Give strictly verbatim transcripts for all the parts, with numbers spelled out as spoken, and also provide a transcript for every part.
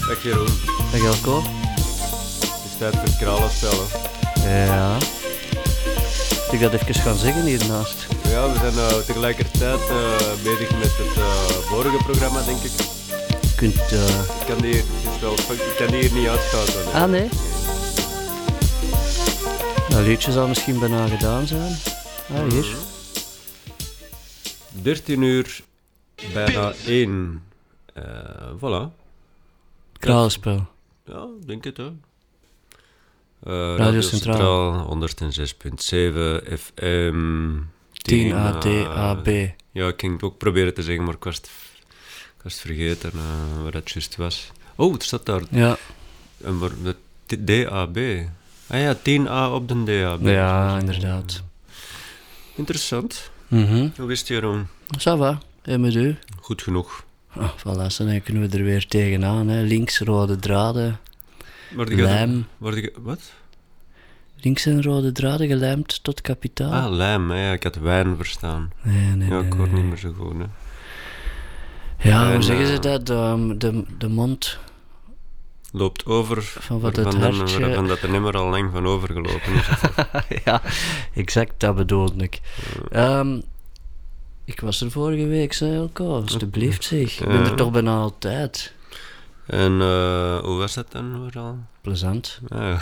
Dag Jeroen. Dag Elko. Het is tijd voor het kralenspel, hè. Ja. Moet ik dat even gaan zeggen hiernaast? Ja, we zijn uh, tegelijkertijd uh, bezig met het uh, vorige programma, denk ik. Je kunt... Uh... Ik kan die hier, het is wel, ik kan die hier niet uitschuiven. Hè. Ah, nee? Dat liedje zal misschien bijna gedaan zijn. Ah, hier. dertien uur, bijna één. Uh, voilà. Kralenspel. Ja, denk het, hè. Uh, Radio, Radio Centraal. Centraal, honderdzes komma zeven F M. tien A D A B. Ja, ik ging het ook proberen te zeggen, maar ik was het, ik was het vergeten uh, waar dat juist was. Oh, het staat daar. Ja. En waar, de D A B. Ah ja, tien A op de D A B. Ja, inderdaad. Interessant. Mhm. Hoe is het, Jeroen? Ça va. En met u? Goed genoeg. Oh, voilà, zo, dan kunnen we er weer tegenaan. Hè. Links rode draden. Word ik Lijm. Word ik, wat? Links en rode draden gelijmd tot kapitaal. Ah, lijm. Ja, ik had wijn verstaan. Nee, nee, Ja, ik nee, hoor nee. niet meer zo goed, hè. Ja, En, hoe zeggen uh, ze dat? De, de, de mond... Loopt over Van wat het waarvan, hartje- waarvan dat er niet meer al lang van overgelopen is. Ja, exact dat bedoelde ik. Um, ik was er vorige week, zei Elko, alsjeblieft zeg. Ik ben Ja. er toch bijna altijd. En uh, hoe was dat dan vooral? Plezant. Ah, ja.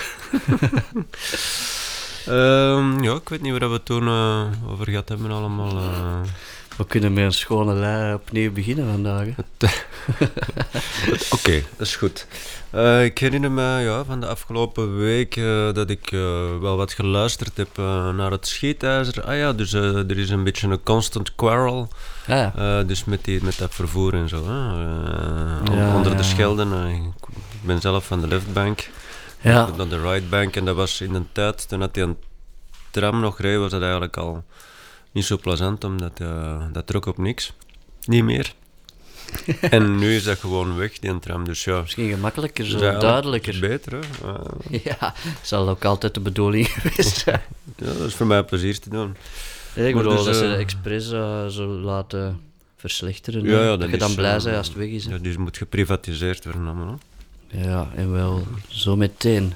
um, ja, ik weet niet waar we het toen uh, over gehad hebben allemaal. Uh. We kunnen met een schone lei opnieuw beginnen vandaag. Hè? Oké, okay, dat is goed. Uh, ik herinner me ja, van de afgelopen week uh, dat ik uh, wel wat geluisterd heb uh, naar het Schietijzer. Ah ja, dus uh, er is een beetje een constant quarrel. Ah, ja. Uh, dus met, die, met dat vervoer en zo. Hè. Uh, Ja, onder ja. de Schelden. Uh, ik ben zelf van de leftbank. Ja. Dan de rightbank. En dat was in een tijd, toen dat die een tram nog reed, was dat eigenlijk al niet zo plezant, omdat uh, dat trok op niks. Niet meer. En nu is dat gewoon weg, die tram. Dus ja, Misschien gemakkelijker, zo dus eigenlijk duidelijker. beter, hè. Uh, Ja, zal ook altijd de bedoeling geweest zijn. ja, dat is voor mij een plezier te doen. Ja, ik Maar bedoel, dus, dat ze uh, de expres uh, zo laten verslechteren. Ja, hè. ja, dat dat je dan is, blij uh, bent als het weg is. Hè. Ja, dus moet geprivatiseerd worden allemaal. Hè. Ja, en wel zo meteen.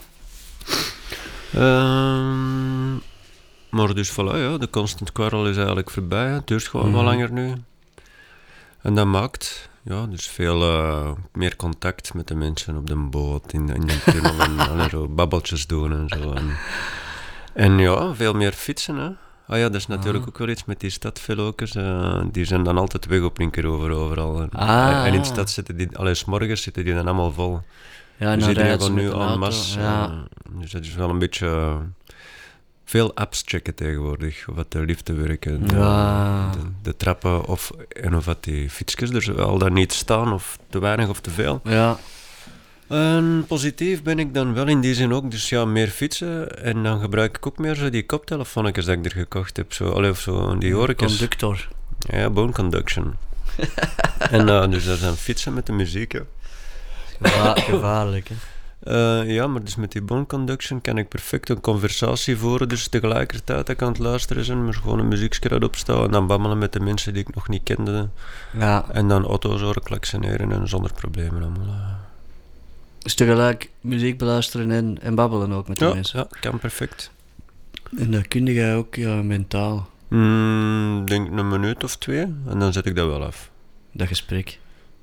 Ehm, maar dus voilà, ja, de constant quarrel is eigenlijk voorbij. Hè. Het duurt gewoon Mhm. wel langer nu. En dat maakt ja, dus veel uh, meer contact met de mensen op de boot, in de, in de tunnel en allee, zo babbeltjes doen en zo. En, en ja, veel meer fietsen, hè. Ah ja, dat is natuurlijk Ah. ook wel iets met die stadvelokers. Uh, die zijn dan altijd weg op linkeroever overal. En, Ah. en in de stad zitten die, allee, 's morgens zitten die dan allemaal vol. Ja, Dus nou iedereen rijdt ze gaat met nu een en auto. masse. Ja. uh, dus dat is wel een beetje uh, veel apps checken tegenwoordig. Of wat de liften werken, de, Ja. de, de trappen of, en of wat die fietsjes er al dan niet staan, of te weinig of te veel. Ja. En positief ben ik dan wel in die zin ook, dus ja, meer fietsen. En dan gebruik ik ook meer zo die koptelefoonnetjes dat ik er gekocht heb. Zo, allee, of zo, die oortjes. Conductor. Ja, bone conduction. En uh, dus dat zijn fietsen met de muziek, ja. Geva- gevaarlijk, hè. Uh, ja, maar dus met die bone conduction kan ik perfect een conversatie voeren, dus tegelijkertijd dat ik aan het luisteren ben, maar gewoon een muziekskrat opstaan en dan babbelen met de mensen die ik nog niet kende. Ja. En dan auto's horen klaksoneren en zonder problemen allemaal. Dus tegelijk muziek beluisteren en, en babbelen ook met de Ja, mensen. ja, kan perfect. En dat kun jij ook ja, mentaal, Mm, denk een minuut of twee en dan zet ik dat wel af. dat gesprek.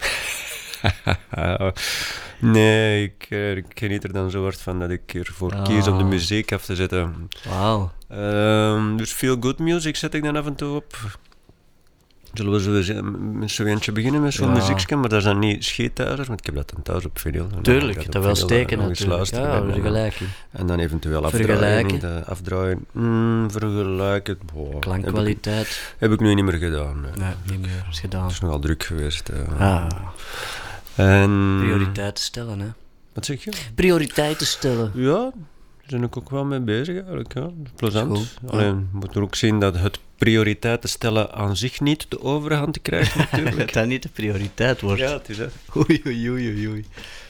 Nee, ik, eh, ik geniet er dan zo hard van dat ik ervoor Ah. kies om de muziek af te zetten. Wauw. Um, dus feel good music zet ik dan af en toe op. Zullen we zo eens met zo'n eentje beginnen met zo'n Ja. muziekje, maar dat is dan niet scheetthuizer, want ik heb dat dan thuis op vinyl. En dan Tuurlijk, ga ik dat op wel vinyl steken nog eens natuurlijk. luisteren Ja, en we dan- gelijk in. En dan eventueel afdraaien. Vergelijken. in de afdraaien. Mm, vergelijken. Boah, heb, Klankkwaliteit. ik, heb ik nu niet meer gedaan. Nee. Nee, niet meer. Is gedaan. Het is nogal druk geweest. eh. Ah, En... prioriteiten stellen, hè. Wat zeg je? Prioriteiten stellen. Ja, daar ben ik ook wel mee bezig eigenlijk. Ja. Plezant. Is goed, ja. Alleen, je moet er ook zien dat het prioriteiten stellen aan zich niet de overhand krijgt natuurlijk. Dat dat niet de prioriteit wordt. Ja, het is dat. Oei, oei, oei, oei, oei.